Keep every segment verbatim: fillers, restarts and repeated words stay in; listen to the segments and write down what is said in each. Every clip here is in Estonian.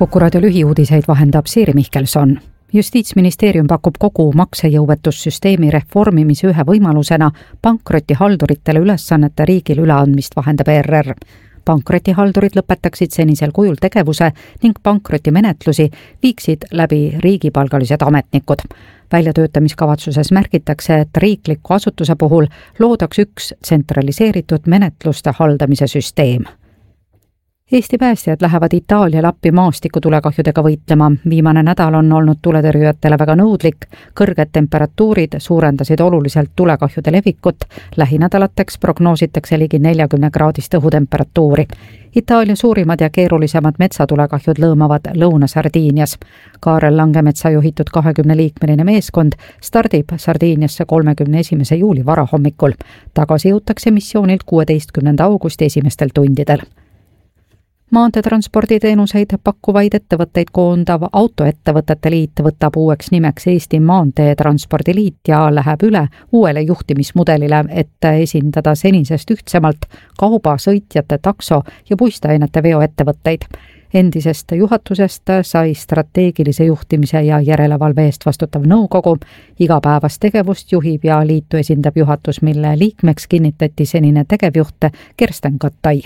Kuku raadio lühiuudiseid vahendab Siiri Mihkelson. Justiitsministeerium pakub kogu maksejõuetussüsteemi reformimise ühe võimalusena pankrotihalduritele ülesannete riigile üleandmist, vahendab E R R. Pankrotihaldurid lõpetaksid senisel kujul tegevuse ning pankrotimenetlusi viiksid läbi riigipalgalised ametnikud. Väljatöötamiskavatsuses märgitakse, et riikliku asutuse puhul loodaks üks tsentraliseeritud menetluste haldamise süsteem. Eesti päästjad lähevad Itaaliale appi maastikutulekahjudega võitlema. Viimane nädal on olnud tuletõrjujatele väga nõudlik. Kõrged temperatuurid suurendasid oluliselt tulekahjude levikut. Lähinädalateks prognoositakse ligi neljakümne kraadist õhutemperatuuri. Itaalia suurimad ja keerulisemad metsatulekahjud lõõmavad Lõuna-Sardiinias. Kaarel Langemetsa juhitud kahekümne liikmeline meeskond stardib Sardiiniasse kolmekümne esimese juuli varahommikul. Tagasi jõutakse missioonilt kuueteistkümnenda augusti esimestel tundidel. Maanteetransporditeenuseid pakkuvaid ettevõtteid koondav Autoettevõtete Liit võtab uueks nimeks Eesti Maanteetranspordiliit ja läheb üle uuele juhtimismudelile, et esindada senisest ühtsemalt kauba, sõitjate, takso ja puisteainete veoettevõtteid. Endisest juhatusest sai strateegilise juhtimise ja järelevalve eest vastutav nõukogu. Igapäevast tegevust juhib ja liitu esindab juhatus, mille liikmeks kinnitati senine tegevjuht Kersten Kattai.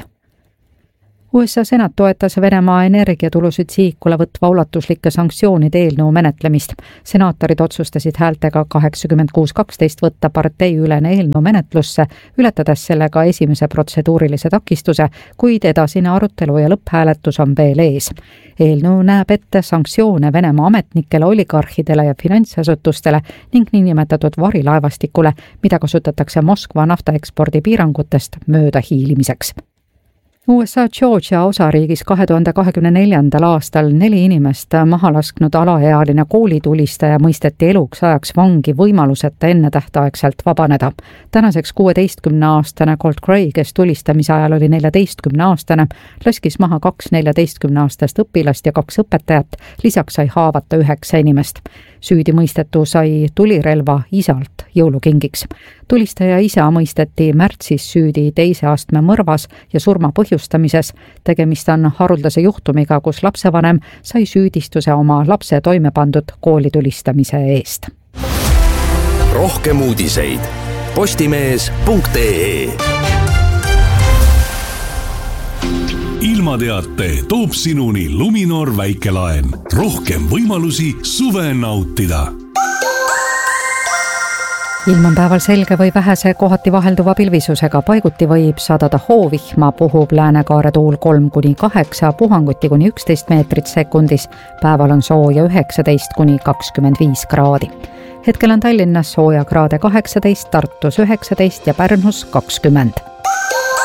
U S A senat toetas Venemaa energiatulusid sihikule võtva ulatuslike sanktsioonide eelnõu menetlemist. Senaatorid otsustasid häältega kaheksakümmend kuus kaksteist võtta parteiülene eelnõu menetlusse, ületades sellega esimese protseduurilise takistuse, kuid edasine arutelu ja lõpphääletus on veel ees. Eelnõu näeb ette sanktsioone Venemaa ametnikele, oligarhidele ja finantsasutustele ning niinimetatud varilaevastikule, mida kasutatakse Moskva naftaekspordi piirangutest mööda hiilimiseks. U S A Georgia osariigis kahe tuhande kahekümne neljandal aastal neli inimest maha lasknud alaealine koolitulistaja mõisteti eluks ajaks vangi võimaluseta ennetähtaegselt vabaneda. Tänaseks kuueteistkümneaastane Colt Gray, kes tulistamise ajal oli neljateistkümneaastane, laskis maha kaks neljateistkümneaastast õpilast ja kaks õpetajat, lisaks sai haavata üheksa inimest. Süüdi mõistetu sai tulirelva isalt jõulukingiks. Tulistaja isa mõisteti märtsis süüdi teise astme mõrvas ja surma põhjustamises. Tegemist on haruldase juhtumiga, kus lapsevanem sai süüdistuse oma lapse toime pandud koolitulistamise eest. Rohkem uudiseid postimees punkt ee. Ilmateate toob sinuni Luminor väikelaen. Rohkem võimalusi suve nautida. Ilm on päeval selge või vähese kohati vahelduva pilvisusega. Paiguti võib sadada hoovihma, puhub läänekaare tuul kolm kuni kaheksa, puhanguti kuni üksteist meetrit sekundis. Päeval on sooja üheksateist kuni kakskümmend viis kraadi. Hetkel on Tallinnas sooja kraade kaheksateist, Tartus üheksateist ja Pärnus kakskümmend.